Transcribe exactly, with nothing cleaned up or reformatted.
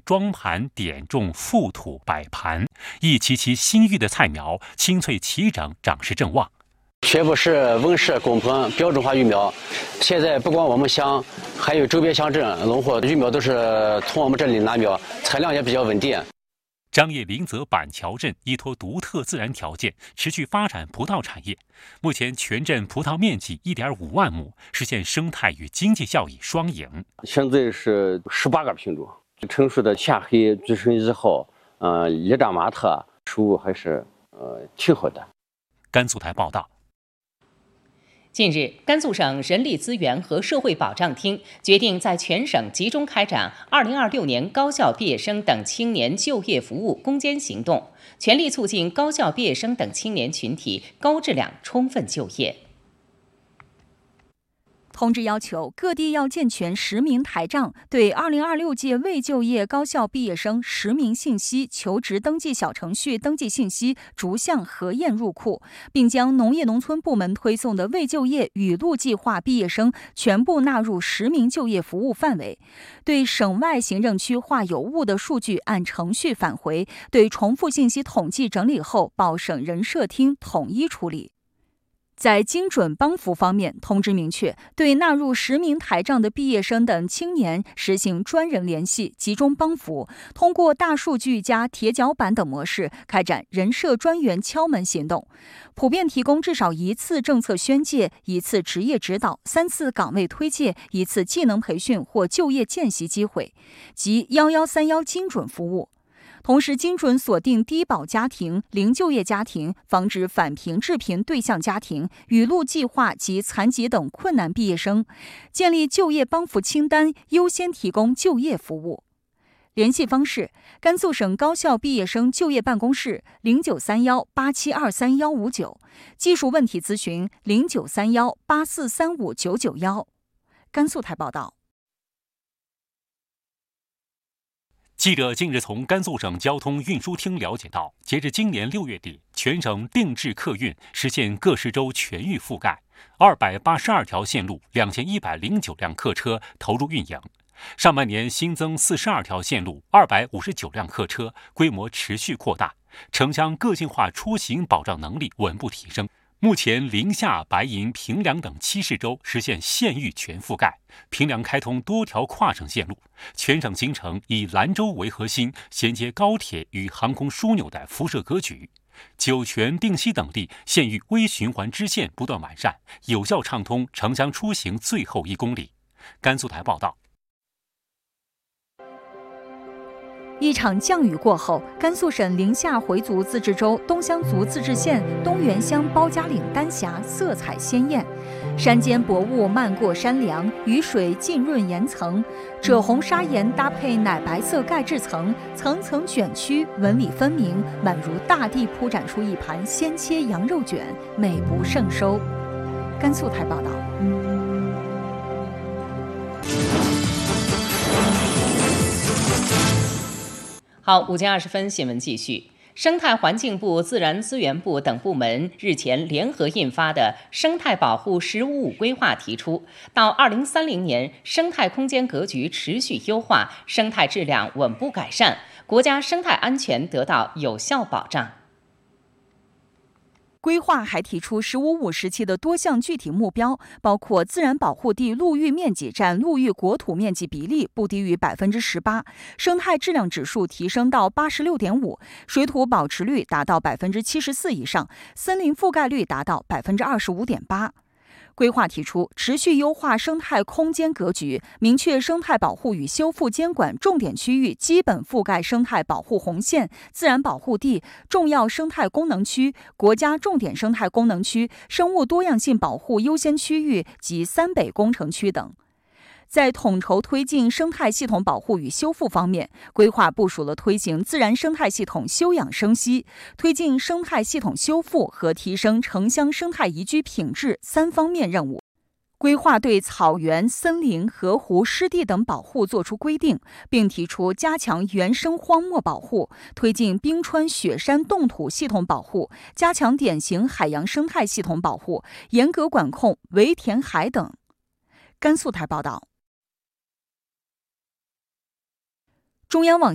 装盘点种覆土摆盘，一期期新育的菜苗青翠齐整，长势正旺。 全部是温室工棚标准化育苗，现在不光我们乡，还有周边乡镇农户育苗都是从我们这里拿苗，产量也比较稳定。 张掖临泽板桥镇依托独特自然条件，持续发展葡萄产业。目前全镇葡萄面积 一点五万亩，实现生态与经济效益双赢。 现在是十八个品种，成熟的夏黑、菊顺一号、呃伊扎马特，收入还是呃挺好的。 甘肃台报道。 近日，甘肃省人力资源和社会保障厅决定在全省集中开展二零二六年高校毕业生等青年就业服务攻坚行动，全力促进高校毕业生等青年群体高质量充分就业。 通知要求，各地要健全实名台账，对二零二六届未就业高校毕业生实名信息、求职登记小程序登记信息逐项核验入库，并将农业农村部门推送的未就业雨露计划毕业生全部纳入实名就业服务范围。对省外行政区划有误的数据按程序返回，对重复信息统计整理后报省人社厅统一处理。在精准帮扶方面，通知明确，对纳入实名台账的毕业生等青年实行专人联系、集中帮扶，通过大数据加铁脚板等模式开展人社专员敲门行动，普遍提供至少一次政策宣介、一次职业指导、三次岗位推介、一次技能培训或就业见习机会，及一一三一精准服务。同时，精准锁定低保家庭、零就业家庭，防止返贫致贫对象家庭、雨露计划及残疾等困难毕业生，建立就业帮扶清单，优先提供就业服务。联系方式：甘肃省高校毕业生就业办公室零九三幺八七二三幺五九，技术问题咨询零九三幺八四三五九九幺。甘肃台报道。 记者近日从甘肃省交通运输厅了解到，截至今年六月底，全省定制客运实现各市州全域覆盖，二百八十二条线路，两千一百零九辆客车投入运营。上半年新增四十二条线路，二百五十九辆客车，规模持续扩大，城乡个性化出行保障能力稳步提升。目前，临夏、白银、平凉等七市州实现县域全覆盖，平凉开通多条跨省线路，全省形成以兰州为核心，衔接高铁与航空枢纽的辐射格局。酒泉、定西等地县域微循环支线不断完善，有效畅通城乡出行最后一公里。甘肃台报道。 一场降雨过后，甘肃省临夏回族自治州东乡族自治县东源乡包家岭丹霞色彩鲜艳，山间薄雾漫过山梁，雨水浸润岩层，赭红砂岩搭配奶白色盖质层，层层卷曲，纹理分明，宛如大地铺展出一盘鲜切羊肉卷，美不胜收。甘肃台报道。 好，午间二十分，新闻继续。生态环境部、自然资源部等部门日前联合印发的《生态保护“十五五”规划》提出，到二零三零年，生态空间格局持续优化，生态质量稳步改善，国家生态安全得到有效保障。 规划还提出“十五五”时期的多项具体目标，包括自然保护地陆域面积占陆域国土面积比例不低于百分之十八，生态质量指数提升到八十六点五，水土保持率达到百分之七十四以上，森林覆盖率达到百分之二十五点八。规划提出，持续优化生态空间格局，明确生态保护与修复监管重点区域基本覆盖生态保护红线、自然保护地、重要生态功能区、国家重点生态功能区、生物多样性保护优先区域及三北工程区等。在统筹推进生态系统保护与修复方面，规划部署了推行自然生态系统休养生息、推进生态系统修复和提升城乡生态宜居品质三方面任务。规划对草原、森林、河湖、湿地等保护作出规定，并提出加强原生荒漠保护，推进冰川、雪山、冻土系统保护，加强典型海洋生态系统保护，严格管控围填海等。甘肃台报道。中央网